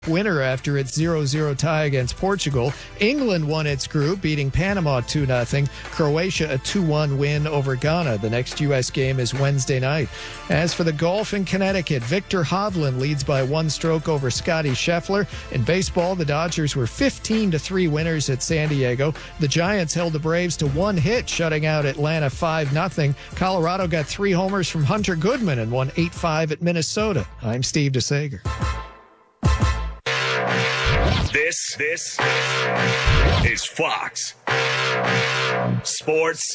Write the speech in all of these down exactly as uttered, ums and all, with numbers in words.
winner after its zero zero tie against Portugal. England won its group, beating Panama two nothing. Croatia a two one win over Ghana. The next U S game is Wednesday night. As for the golf in Connecticut, Victor Hovland leads by one stroke over Scotty Scheffler. In baseball, the Dodgers were fifteen to three winners at San Diego. The Giants held the Braves to one hit, shutting out Atlanta five nothing. Colorado got three homers from Hunter Goodman and won eight five at Minnesota. I'm Steve DeSager. This, this is Fox Sports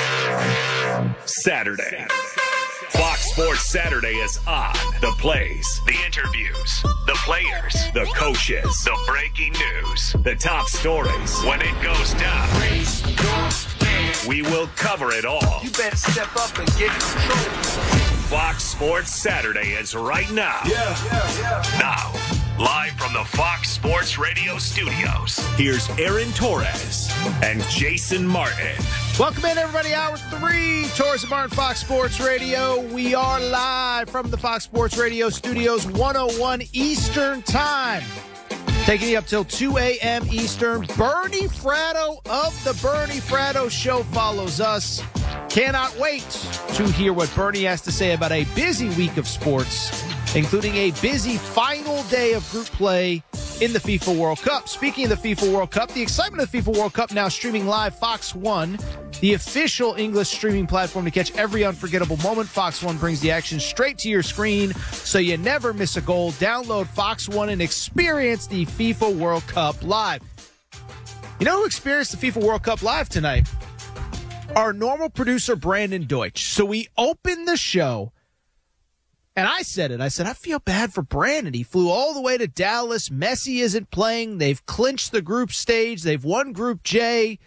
Saturday. Fox Sports Saturday is on. The plays, the interviews, the players, the coaches, the breaking news, the top stories. When it goes down, we will cover it all. You better step up and get in control. Fox Sports Saturday is right now. Yeah, yeah, yeah. Now, live from the Fox Sports Radio studios, here's Aaron Torres and Jason Martin. Welcome in, everybody. Hour three, Torres and Martin, Fox Sports Radio. We are live from the Fox Sports Radio studios, one oh one Eastern Time. Taking you up till two a.m. Eastern. Bernie Fratto of the Bernie Fratto Show follows us. Cannot wait to hear what Bernie has to say about a busy week of sports, including a busy final day of group play in the FIFA World Cup. Speaking of the FIFA World Cup, the excitement of the FIFA World Cup now streaming live. Fox One, the official English streaming platform to catch every unforgettable moment. Fox One brings the action straight to your screen so you never miss a goal. Download Fox One and experience the FIFA World Cup live. You know who experienced the FIFA World Cup live tonight? Our normal producer, Brandon Deutsch. So we opened the show, and I said it. I said, I feel bad for Brandon. He flew all the way to Dallas. Messi isn't playing. They've clinched the group stage. They've won Group J.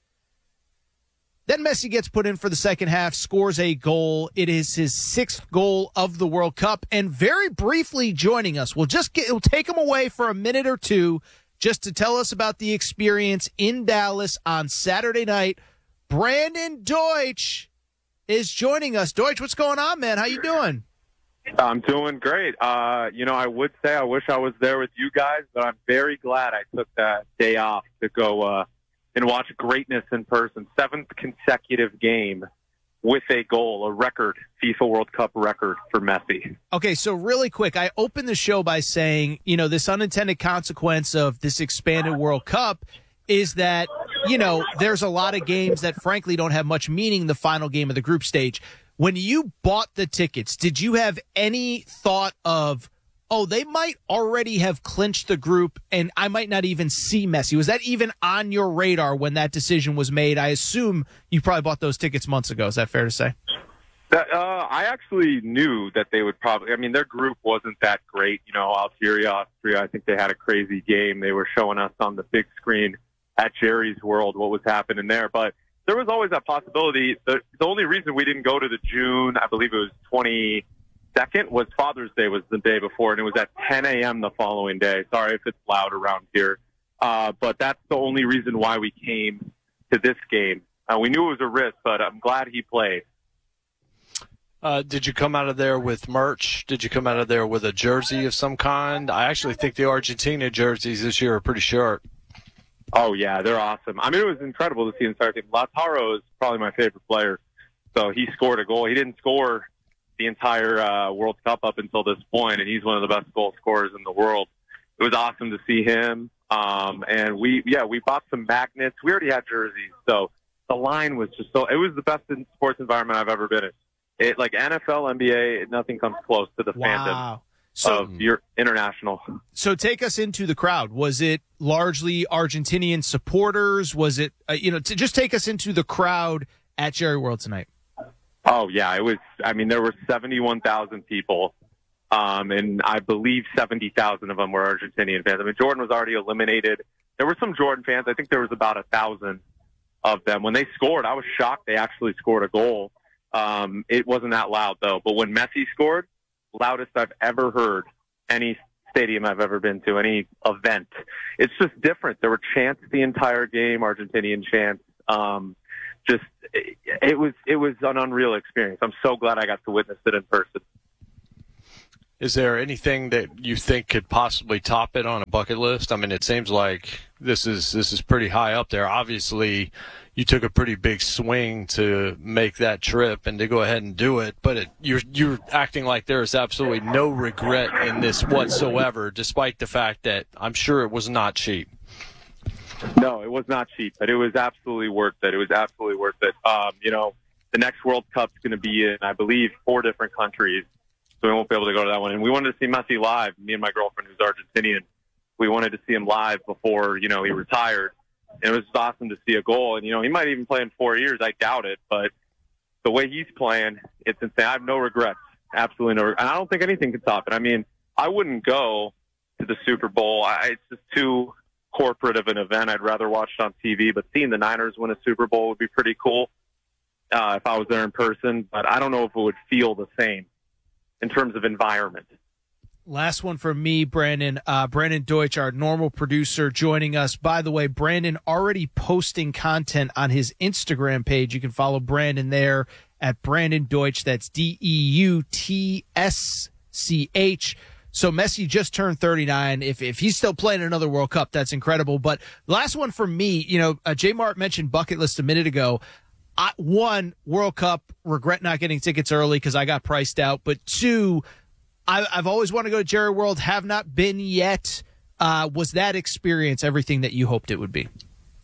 Then Messi gets put in for the second half, scores a goal. It is his sixth goal of the World Cup. And very briefly joining us, we'll just get, we'll take him away for a minute or two just to tell us about the experience in Dallas on Saturday night. Brandon Deutsch is joining us. Deutsch, what's going on, man? How you doing? I'm doing great. Uh, you know, I would say I wish I was there with you guys, but I'm very glad I took that day off to go uh, and watch greatness in person. Seventh consecutive game with a goal, a record, FIFA World Cup record for Messi. Okay, so really quick, I opened the show by saying, you know, this unintended consequence of this expanded World Cup is that, you know, there's a lot of games that frankly don't have much meaning the final game of the group stage. When you bought the tickets, did you have any thought of, oh, they might already have clinched the group and I might not even see Messi? Was that even on your radar when that decision was made? I assume you probably bought those tickets months ago. Is that fair to say? That, uh, I actually knew that they would probably, I mean, their group wasn't that great. You know, Algeria, Austria, I think they had a crazy game. They were showing us on the big screen at Jerry's World what was happening there. But there was always that possibility. The, the only reason we didn't go to the June, I believe it was twenty-second, was Father's Day was the day before, and it was at ten a.m. the following day. Sorry if it's loud around here. Uh, but that's the only reason why we came to this game. Uh, we knew it was a risk, but I'm glad he played. Uh, did you come out of there with merch? Did you come out of there with a jersey of some kind? I actually think the Argentina jerseys this year are pretty short. Oh, yeah, they're awesome. I mean, it was incredible to see the entire team. Lautaro is probably my favorite player. So he scored a goal. He didn't score the entire uh, World Cup up until this point, and he's one of the best goal scorers in the world. It was awesome to see him. Um, and we, yeah, we bought some magnets. We already had jerseys. So the line was just so, it was the best in sports environment I've ever been in. It, like N F L, N B A, nothing comes close to the wow. fandom. So, of your international. So take us into the crowd. Was it largely Argentinian supporters? Was it, uh, you know, to just take us into the crowd at Jerry World tonight? Oh, yeah. It was, I mean, there were seventy-one thousand people, um, and I believe seventy thousand of them were Argentinian fans. I mean, Jordan was already eliminated. There were some Jordan fans. I think there was about a thousand of them. When they scored, I was shocked they actually scored a goal. Um, it wasn't that loud, though. But when Messi scored, loudest I've ever heard any stadium I've ever been to, any event. It's just different. There were chants the entire game, Argentinian chants. Um, just it, it was it was an unreal experience. I'm so glad I got to witness it in person. Is there anything that you think could possibly top it on a bucket list? I mean, it seems like this is this is pretty high up there. Obviously, you took a pretty big swing to make that trip and to go ahead and do it, but it, you're you're acting like there is absolutely no regret in this whatsoever, despite the fact that I'm sure it was not cheap. No, it was not cheap, but it was absolutely worth it. It was absolutely worth it. Um, you know, the next World Cup's going to be in, I believe, four different countries. So we won't be able to go to that one. And we wanted to see Messi live. Me and my girlfriend, who's Argentinian, we wanted to see him live before, you know, he retired. And it was just awesome to see a goal. And, you know, he might even play in four years. I doubt it. But the way he's playing, it's insane. I have no regrets. Absolutely no regrets. And I don't think anything can top it. I mean, I wouldn't go to the Super Bowl. I, it's just too corporate of an event. I'd rather watch it on T V. But seeing the Niners win a Super Bowl would be pretty cool uh, if I was there in person. But I don't know if it would feel the same in terms of environment. Last one from me, Brandon. Uh, Brandon Deutsch, our normal producer, joining us. By the way, Brandon already posting content on his Instagram page. You can follow Brandon there at Brandon Deutsch. That's D E U T S C H. So Messi just turned thirty-nine. If if he's still playing another World Cup, that's incredible. But last one for me, you know, uh, J Mart mentioned bucket list a minute ago. I, one, World Cup, regret not getting tickets early because I got priced out. But two, I, I've always wanted to go to Jerry World, have not been yet. Uh, was that experience everything that you hoped it would be?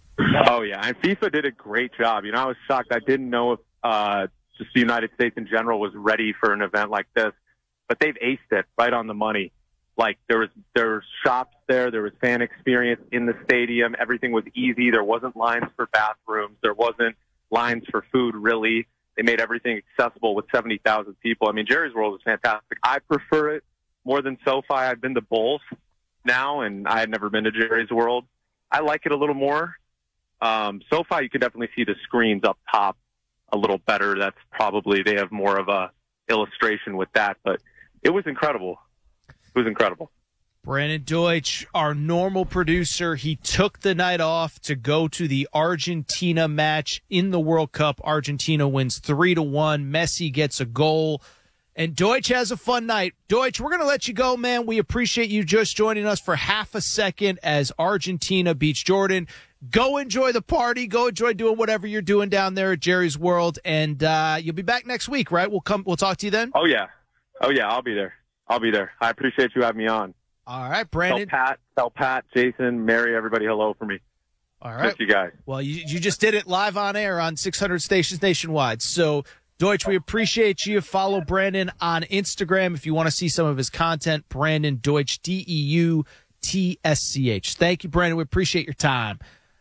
Oh, yeah. And FIFA did a great job. You know, I was shocked. I didn't know if uh, just the United States in general was ready for an event like this. But they've aced it right on the money. Like, there was there were shops there. There was fan experience in the stadium. Everything was easy. There wasn't lines for bathrooms. There wasn't lines for food, really. They made everything accessible with seventy thousand people. I mean, Jerry's World is fantastic. I prefer it more than SoFi. I've been to both now, and I had never been to Jerry's World. I like it a little more. Um, SoFi, you can definitely see the screens up top a little better. That's probably, they have more of a illustration with that. But it was incredible. It was incredible. Brandon Deutsch, our normal producer, he took the night off to go to the Argentina match in the World Cup. Argentina wins three to one. Messi gets a goal, and Deutsch has a fun night. Deutsch, we're going to let you go, man. We appreciate you just joining us for half a second as Argentina beats Jordan. Go enjoy the party. Go enjoy doing whatever you're doing down there at Jerry's World, and uh, you'll be back next week, right? We'll come. We'll talk to you then. Oh yeah, oh yeah. I'll be there. I'll be there. I appreciate you having me on. All right, Brandon. Tell Pat, tell Pat, Jason, Mary, everybody hello for me. All right. Miss you guys. Well, you, you just did it live on air on six hundred stations nationwide. So, Deutsch, we appreciate you. Follow Brandon on Instagram if you want to see some of his content. Brandon Deutsch, D E U T S C H. Thank you, Brandon. We appreciate your time.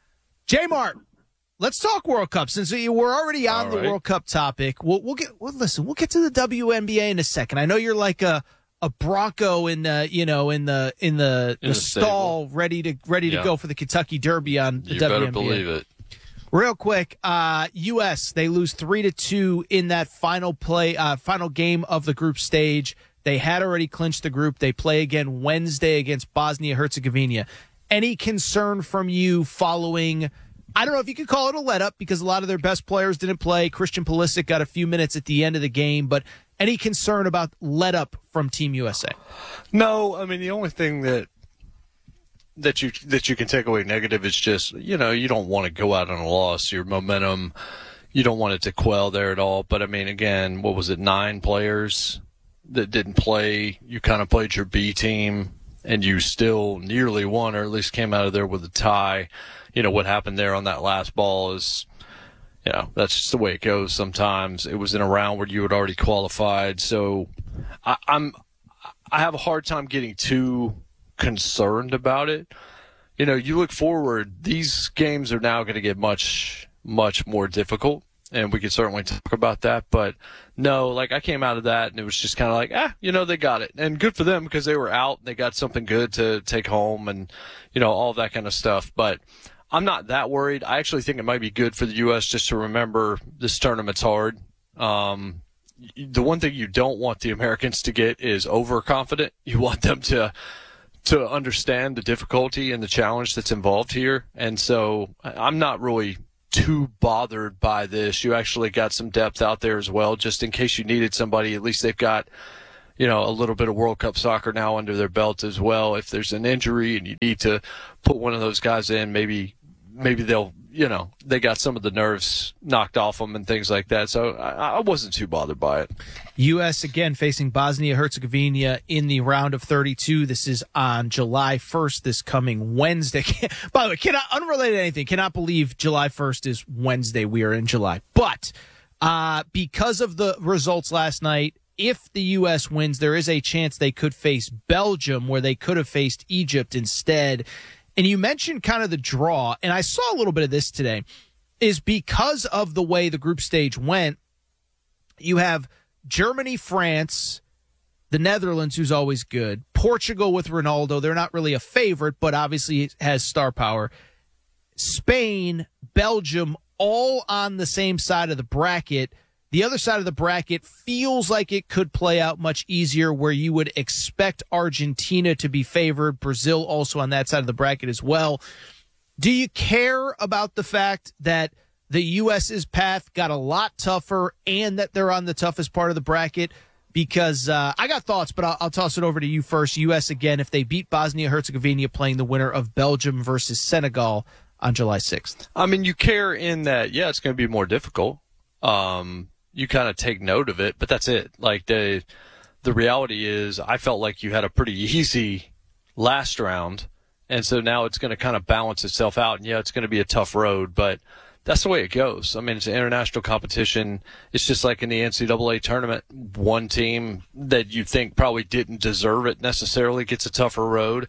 J-Mart, let's talk World Cup. Since we're already on All the right. World Cup topic, we'll, we'll get. Well, listen, we'll get to the W N B A in a second. I know you're like a a Bronco in the you know in the in the, In the the stall, ready to ready to Yeah. go for the Kentucky Derby on the You W N B A. better believe it. Real quick, uh, U S they lose three to two in that final play, uh, final game of the group stage. They had already clinched the group. They play again Wednesday against Bosnia Herzegovina. Any concern from you following? I don't know if you could call it a let up because a lot of their best players didn't play. Christian Pulisic got a few minutes at the end of the game, but any concern about let up from Team U S A? No, I mean the only thing that that you that you can take away negative is just, you know, you don't want to go out on a loss. Your momentum, you don't want it to quell there at all. But I mean, again, what was it? Nine players that didn't play. You kind of played your B team, and you still nearly won, or at least came out of there with a tie. You know what happened there on that last ball is, you know, that's just the way it goes. Sometimes it was in a round where you had already qualified. So I, I'm I have a hard time getting too concerned about it. You know, you look forward, these games are now going to get much, much more difficult, and we could certainly talk about that. But no, like I came out of that and it was just kind of like, ah, you know, they got it. And good for them because they were out and they got something good to take home and, you know, all of that kind of stuff. But I'm not that worried. I actually think it might be good for the U S just to remember this tournament's hard. Um, the one thing you don't want the Americans to get is overconfident. You want them to to understand the difficulty and the challenge that's involved here. And so I'm not really too bothered by this. You actually got some depth out there as well, just in case you needed somebody. At least they've got you know, a little bit of World Cup soccer now under their belt as well. If there's an injury and you need to put one of those guys in, maybe maybe they'll, you know, they got some of the nerves knocked off them and things like that. So I, I wasn't too bothered by it. U S again facing Bosnia-Herzegovina in the round of thirty-two. This is on July first, this coming Wednesday. By the way, cannot, unrelated to anything, cannot believe July first is Wednesday. We are in July. But uh, because of the results last night, if the U S wins, there is a chance they could face Belgium, where they could have faced Egypt instead. And you mentioned kind of the draw, and I saw a little bit of this today, is because of the way the group stage went, you have Germany, France, the Netherlands, who's always good, Portugal with Ronaldo. They're not really a favorite, but obviously has star power. Spain, Belgium, all on the same side of the bracket. The other side of the bracket feels like it could play out much easier, where you would expect Argentina to be favored, Brazil also on that side of the bracket as well. Do you care about the fact that the U S's path got a lot tougher and that they're on the toughest part of the bracket? Because uh, I got thoughts, but I'll, I'll toss it over to you first. U S again, if they beat Bosnia-Herzegovina, playing the winner of Belgium versus Senegal on July sixth. I mean, you care in that, yeah, it's going to be more difficult. Um, you kind of take note of it, but that's it. Like the the reality is, I felt like you had a pretty easy last round, and so now it's going to kind of balance itself out. And yeah, it's going to be a tough road, but that's the way it goes. I mean, it's an international competition. It's just like in the N C double A tournament, one team that you think probably didn't deserve it necessarily gets a tougher road,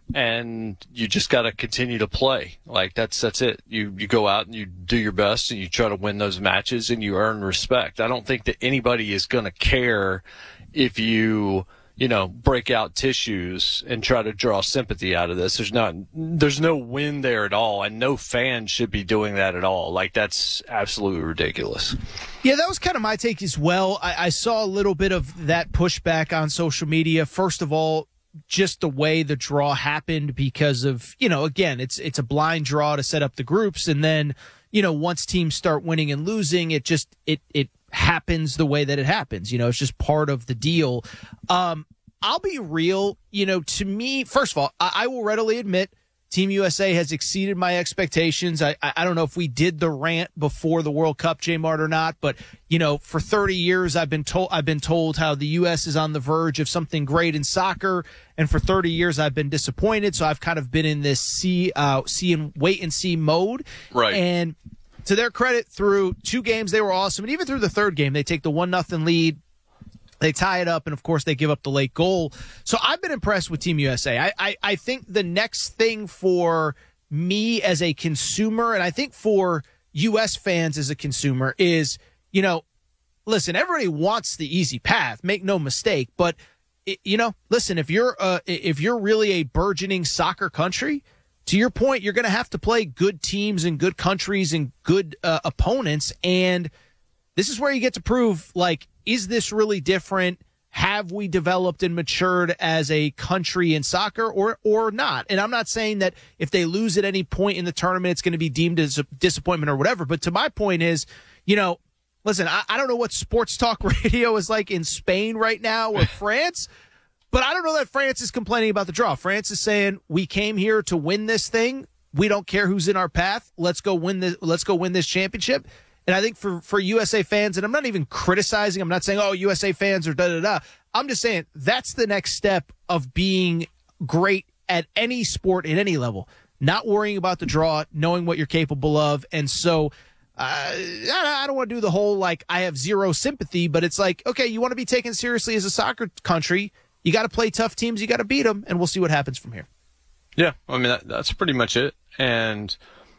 and you just got to continue to play. Like that's that's it. You you go out and you do your best and you try to win those matches and you earn respect. I don't think that anybody is going to care if you you know break out tissues and try to draw sympathy out of this. There's not there's no win there at all, and no fan should be doing that at all. Like that's absolutely ridiculous. Yeah, that was kind of my take as well. I, I saw a little bit of that pushback on social media. First of all, just the way the draw happened, because of, you know, again, it's it's a blind draw to set up the groups, and then, you know, once teams start winning and losing, it just it it happens the way that it happens. You know, it's just part of the deal. Um, I'll be real, you know, to me, first of all, I, I will readily admit Team U S A has exceeded my expectations. I, I I don't know if we did the rant before the World Cup, J-Mart, or not, but, you know, for thirty years, I've been told I've been told how the U S is on the verge of something great in soccer, and for thirty years, I've been disappointed. So I've kind of been in this see, uh, see and wait and see mode. Right. And to their credit, through two games, they were awesome, and even through the third game, they take the one nothing lead. They tie it up, and, of course, they give up the late goal. So I've been impressed with Team U S A. I, I, I think the next thing for me as a consumer, and I think for U S fans as a consumer, is, you know, listen, everybody wants the easy path. Make no mistake. But, it, you know, listen, if you're uh, if you're really a burgeoning soccer country, to your point, you're going to have to play good teams and good countries and good uh, opponents. And this is where you get to prove, like, is this really different? Have we developed and matured as a country in soccer, or or not? And I'm not saying that if they lose at any point in the tournament, it's going to be deemed as a disappointment or whatever. But to my point is, you know, listen, I, I don't know what sports talk radio is like in Spain right now or France, but I don't know that France is complaining about the draw. France is saying, we came here to win this thing. We don't care who's in our path. Let's go win this. Let's go win this championship. And I think for, for U S A fans, and I'm not even criticizing, I'm not saying, oh, U S A fans are da-da-da. I'm just saying that's the next step of being great at any sport at any level. Not worrying about the draw, knowing what you're capable of. And so uh, I don't want to do the whole, like, I have zero sympathy, but it's like, okay, you want to be taken seriously as a soccer country. You got to play tough teams. You got to beat them, and we'll see what happens from here. Yeah, I mean, that, that's pretty much it. And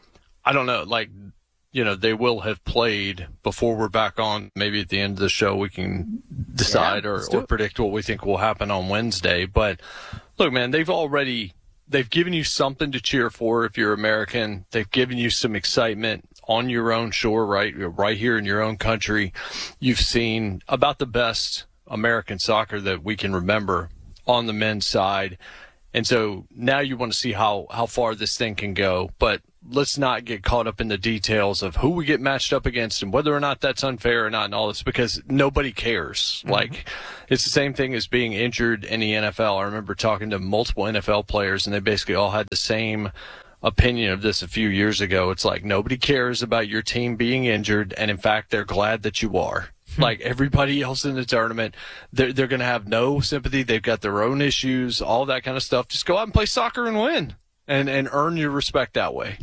I don't know, like, you know, they will have played before we're back on. Maybe at the end of the show we can decide yeah, or, or predict what we think will happen on Wednesday. But look, man, they've already they've given you something to cheer for if you're American. They've given you some excitement on your own shore, right? Right here in your own country. You've seen about the best American soccer that we can remember on the men's side. And so now you want to see how, how far this thing can go. But let's not get caught up in the details of who we get matched up against and whether or not that's unfair or not and all this, because nobody cares. Mm-hmm. Like, it's the same thing as being injured in the N F L. I remember talking to multiple N F L players, and they basically all had the same opinion of this a few years ago. It's like, nobody cares about your team being injured, and in fact, they're glad that you are. Like everybody else in the tournament, they're, they're going to have no sympathy. They've got their own issues, all that kind of stuff. Just go out and play soccer and win and, and earn your respect that way.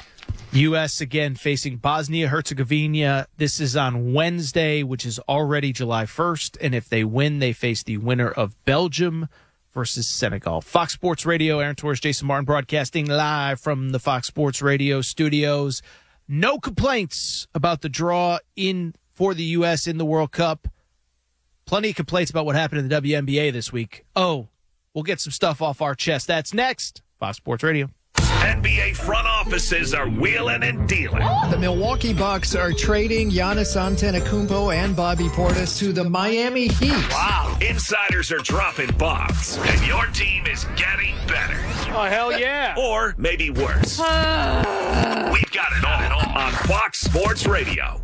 U S again facing Bosnia-Herzegovina. This is on Wednesday, which is already July first. And if they win, they face the winner of Belgium versus Senegal. Fox Sports Radio, Aaron Torres, Jason Martin broadcasting live from the Fox Sports Radio studios. No complaints about the draw in for the U S in the World Cup. Plenty of complaints about what happened in the W N B A this week. Oh, we'll get some stuff off our chest. That's next. Fox Sports Radio. N B A front offices are wheeling and dealing. The Milwaukee Bucks are trading Giannis Antetokounmpo and Bobby Portis to the Miami Heat. Wow. Insiders are dropping bombs, and your team is getting better. Oh, hell yeah. Or maybe worse. We've got it all on Fox Sports Radio.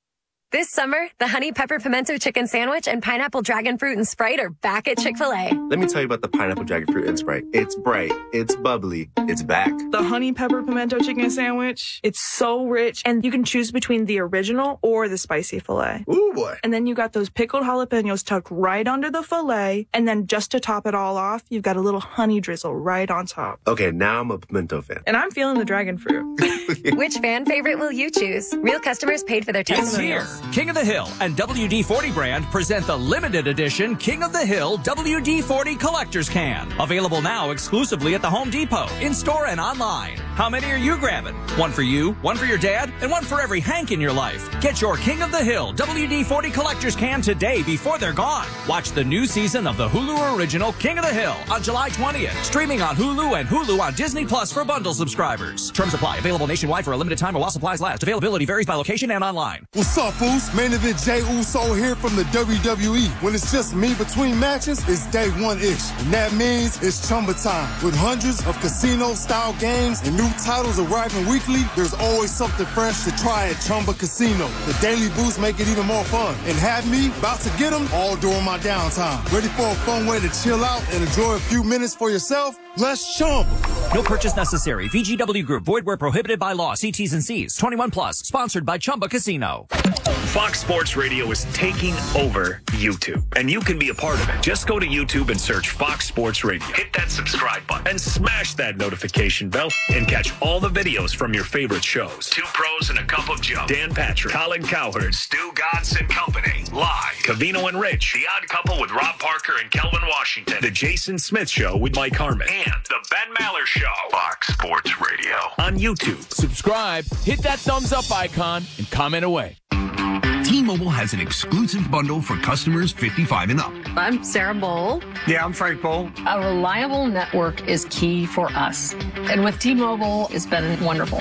This summer, the Honey Pepper Pimento Chicken Sandwich and Pineapple Dragon Fruit and Sprite are back at Chick-fil-A. Let me tell you about the Pineapple Dragon Fruit and Sprite. It's bright, it's bubbly, it's back. The Honey Pepper Pimento Chicken Sandwich, it's so rich, and you can choose between the original or the spicy filet. Ooh, boy. And then you got those pickled jalapenos tucked right under the filet, and then just to top it all off, you've got a little honey drizzle right on top. Okay, now I'm a pimento fan. And I'm feeling the dragon fruit. Which fan favorite will you choose? Real customers paid for their testimonials. It's here. King of the Hill and W D forty brand present the limited edition King of the Hill W D forty Collector's Can. Available now exclusively at the Home Depot, in-store and online. How many are you grabbing? One for you, one for your dad, and one for every Hank in your life. Get your King of the Hill W D forty Collector's Can today before they're gone. Watch the new season of the Hulu original King of the Hill on July twentieth. Streaming on Hulu and Hulu on Disney Plus for bundle subscribers. Terms apply. Available nationwide for a limited time or while supplies last. Availability varies by location and online. What's up, Foos? Main event Jay Uso here from the W W E. When it's just me between matches, it's day one-ish. And that means it's Chumba time. With hundreds of casino-style games and new titles arriving weekly, there's always something fresh to try at Chumba Casino. The daily boosts make it even more fun. And have me about to get them all during my downtime. Ready for a fun way to chill out and enjoy a few minutes for yourself? Let's Chumba. No purchase necessary. V G W Group. Void where prohibited by law. See T's and C's. twenty-one plus. Sponsored by Chumba Casino. Fox Sports Radio is taking over YouTube, and you can be a part of it. Just go to YouTube and search Fox Sports Radio. Hit that subscribe button and smash that notification bell and catch all the videos from your favorite shows. Two Pros and a Cup of Joe. Dan Patrick, Colin Cowherd, Stu Godson Company. Live. Cavino and Rich. The Odd Couple with Rob Parker and Kelvin Washington. The Jason Smith Show with Mike Harmon. And The Ben Maller Show. Fox Sports Radio. On YouTube. Subscribe, hit that thumbs up icon, and comment away. T-Mobile has an exclusive bundle for customers fifty-five and up. I'm Sarah Bowl. Yeah, I'm Frank Bowl. A reliable network is key for us. And with T-Mobile, it's been wonderful.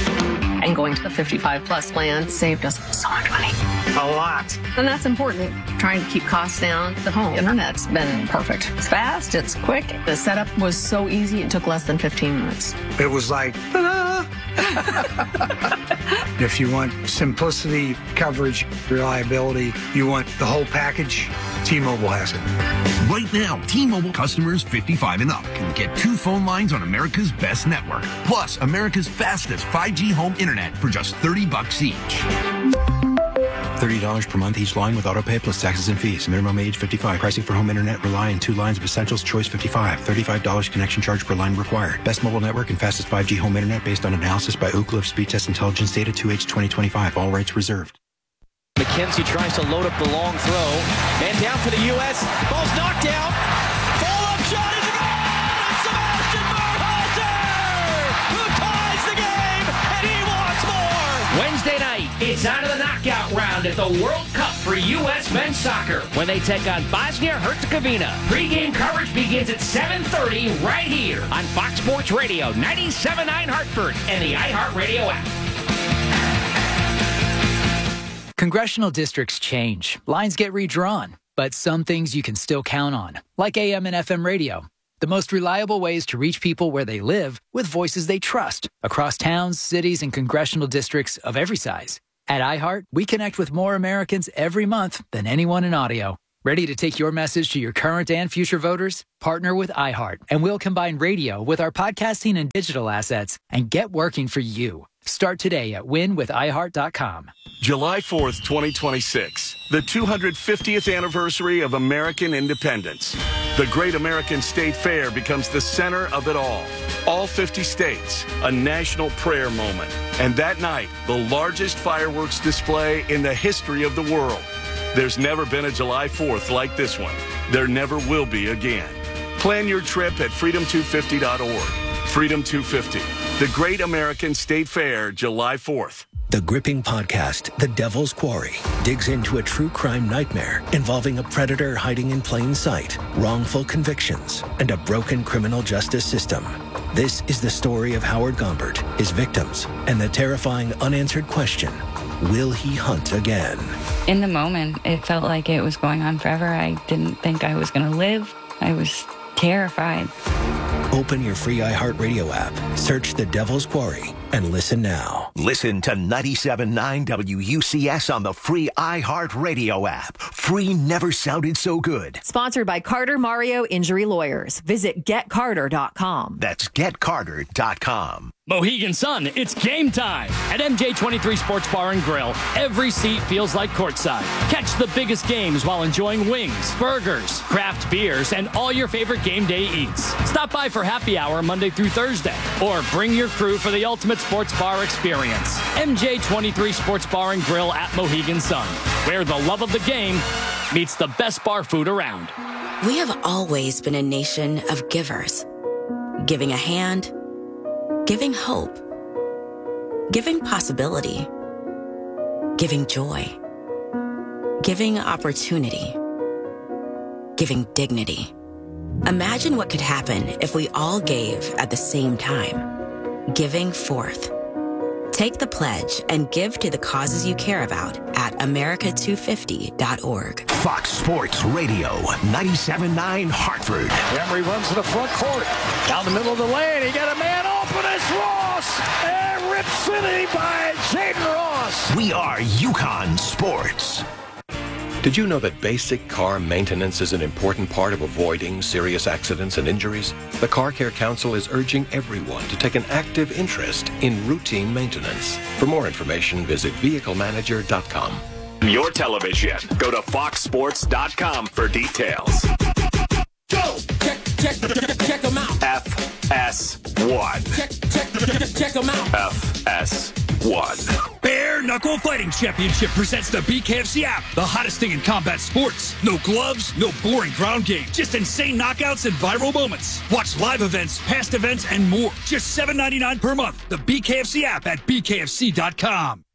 And going to the fifty-five plus plan saved us so much money. A lot. And that's important. Trying to keep costs down. The home internet's been perfect. It's fast, it's quick. The setup was so easy, it took less than fifteen minutes. It was like, ah. If you want simplicity, coverage, reliability, you want the whole package, T-Mobile has it. Right now, T-Mobile customers fifty-five and up can get two phone lines on America's best network, plus America's fastest five G home internet for just thirty bucks each. thirty dollars per month each line with autopay plus taxes and fees. Minimum age fifty-five. Pricing for home internet rely on two lines of Essentials Choice fifty-five. thirty-five dollars connection charge per line required. Best mobile network and fastest five G home internet based on analysis by Ookla of Speed Test Intelligence data two H twenty twenty-five. All rights reserved. McKenzie tries to load up the long throw. Man down for the U S. Ball's knocked down. Follow-up shot is a goal! And Sebastian Berhalter, who ties the game, and he wants more! Wednesday night, it's on to the knockout round at the World Cup for U S men's soccer when they take on Bosnia-Herzegovina. Pre-game coverage begins at seven thirty right here on Fox Sports Radio, ninety-seven point nine Hartford, and the iHeartRadio app. Congressional districts change. Lines get redrawn. But some things you can still count on, like A M and F M radio. the most reliable ways to reach people where they live with voices they trust across towns, cities, and congressional districts of every size. At iHeart, we connect with more Americans every month than anyone in audio. Ready to take your message to your current and future voters? Partner with iHeart, and we'll combine radio with our podcasting and digital assets and get working for you. Start today at win with i heart dot com. July fourth, twenty twenty-six, the two hundred fiftieth anniversary of American independence. The Great American State Fair becomes the center of it all. All fifty states, a national prayer moment. And that night, the largest fireworks display in the history of the world. There's never been a July fourth like this one. There never will be again. Plan your trip at freedom two fifty dot org. Freedom two fifty, the Great American State Fair, July fourth. The gripping podcast, The Devil's Quarry, digs into a true crime nightmare involving a predator hiding in plain sight, wrongful convictions, and a broken criminal justice system. This is the story of Howard Gombert, his victims, and the terrifying unanswered question, will he hunt again? In the moment, it felt like it was going on forever. I didn't think I was going to live. I was terrified. Open your free iHeartRadio app, search The Devil's Quarry, and listen now. Listen to ninety-seven point nine W U C S on the free iHeartRadio app. Free never sounded so good. Sponsored by Carter Mario Injury Lawyers. Visit get carter dot com. That's get carter dot com. Mohegan Sun, it's game time. At M J twenty-three Sports Bar and Grill, every seat feels like courtside. Catch the biggest games while enjoying wings, burgers, craft beers, and all your favorite game day eats. Stop by for happy hour Monday through Thursday, or bring your crew for the ultimate sports bar experience. M J twenty-three Sports Bar and Grill at Mohegan Sun, where the love of the game meets the best bar food around. We have always been a nation of givers, giving a hand, giving hope, giving possibility, giving joy, giving opportunity, giving dignity. Imagine what could happen if we all gave at the same time. Giving forth. Take the pledge and give to the causes you care about at america two fifty dot org. Fox Sports Radio, ninety-seven point nine Hartford. Emery runs to the front court. Down the middle of the lane. He got a man open. It's Ross. And Rip City by Jaden Ross. We are UConn Sports. Did you know that basic car maintenance is an important part of avoiding serious accidents and injuries? The Car Care Council is urging everyone to take an active interest in routine maintenance. For more information, visit vehicle manager dot com. Your television. Go to fox sports dot com for details. Go! Check, check, check, check them out. F S one. Check, check, check, check them out. F S one. Bare Knuckle Fighting Championship presents the B K F C app, the hottest thing in combat sports. No gloves, no boring ground game, just insane knockouts and viral moments. Watch live events, past events, and more. Just seven ninety-nine per month. The B K F C app at b k f c dot com.